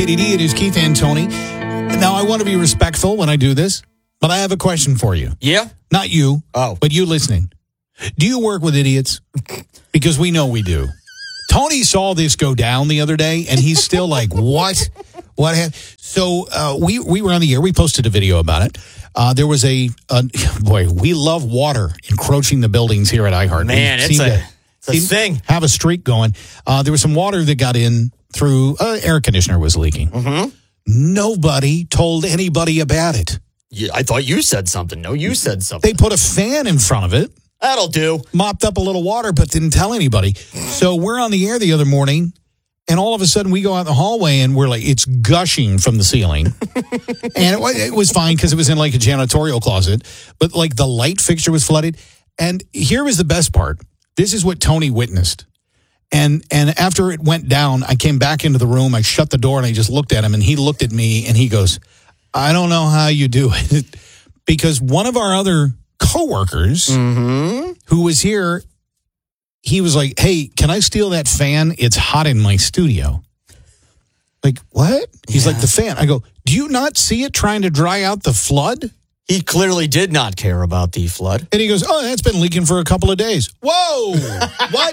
WADD. It is Keith and Tony. Now, I want to be respectful when I do this, but I have a question for you. Yeah? Not you, but you listening. Do you work with idiots? Because we know we do. Tony saw this go down the other day, and he's still like, what? What happened? So we were on the air. We posted a video about it. There was boy, we love water encroaching the buildings here at iHeart. Man, it's a thing. Have a streak going. There was some water that got in through air conditioner was leaking. Mm-hmm. Nobody told anybody about it. Yeah, I thought you said something. No, you said something. They put a fan in front of it. That'll do. Mopped up a little water, but didn't tell anybody. So we're on the air the other morning, and all of a sudden we go out in the hallway, and we're like, it's gushing from the ceiling. And it was fine because it was in like a janitorial closet, but like the light fixture was flooded. And here was the best part. This is what Tony witnessed. And after it went down, I came back into the room, I shut the door, and I just looked at him, and he looked at me, and he goes, I don't know how you do it. Because one of our other coworkers who was here, he was like, hey, can I steal that fan? It's hot in my studio. Like, what? He's like, the fan. I go, do you not see it trying to dry out the flood? He clearly did not care about the flood. And he goes, oh, that's been leaking for a couple of days. Whoa! What?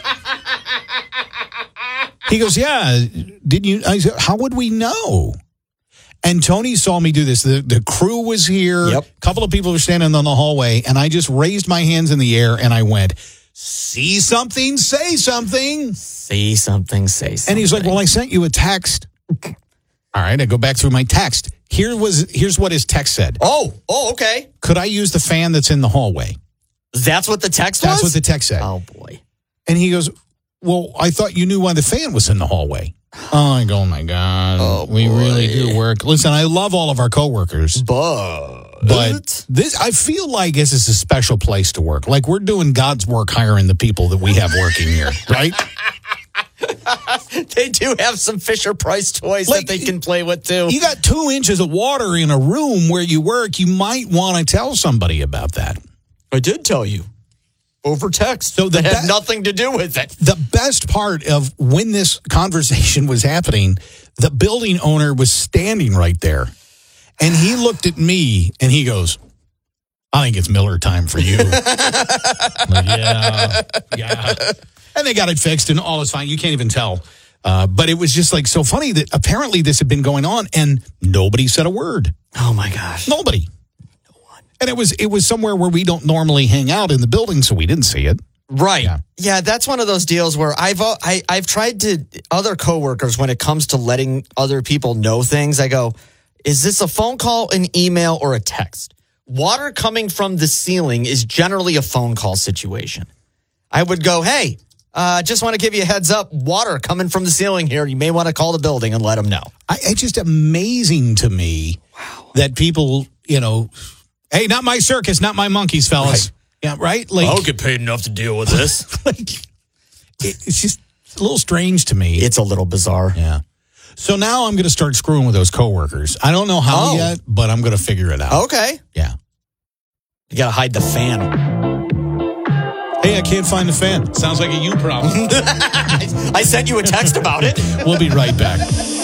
He goes, yeah, didn't you? I said, how would we know? And Tony saw me do this. The crew was here. Yep. A couple of people were standing on the hallway, and I just raised my hands in the air, and I went, see something, say something. See something, say something. And he's like, well, I sent you a text. All right, I go back through my text. Here's what his text said. Oh, okay. Could I use the fan that's in the hallway? That's what the text was? That's what the text said. Oh, boy. And he goes, well, I thought you knew why the fan was in the hallway. I go, oh, my God. We really do work. Listen, I love all of our coworkers. But this, I feel like this is a special place to work. Like we're doing God's work hiring the people that we have working here, right? They do have some Fisher-Price toys that they can play with, too. You got 2 inches of water in a room where you work. You might want to tell somebody about that. I did tell you. Over text. So that had nothing to do with it. The best part of when this conversation was happening, the building owner was standing right there. And he looked at me and he goes, I think it's Miller time for you. Like, yeah. And they got it fixed and all is fine. You can't even tell. But it was just like so funny that apparently this had been going on and nobody said a word. Oh, my gosh. Nobody. And it was somewhere where we don't normally hang out in the building, so we didn't see it. Right. Yeah, that's one of those deals where I've tried to, other coworkers, when it comes to letting other people know things, I go, is this a phone call, an email, or a text? Water coming from the ceiling is generally a phone call situation. I would go, hey, just want to give you a heads up, water coming from the ceiling here. You may want to call the building and let them know. It's just amazing to me that people, hey, not my circus, not my monkeys, fellas. Right. Yeah, right? Like, I don't get paid enough to deal with this. It's just a little strange to me. It's a little bizarre. Yeah. So now I'm going to start screwing with those coworkers. I don't know how yet, but I'm going to figure it out. Okay. Yeah. You got to hide the fan. Hey, I can't find the fan. Sounds like a you problem. I sent you a text about it. We'll be right back.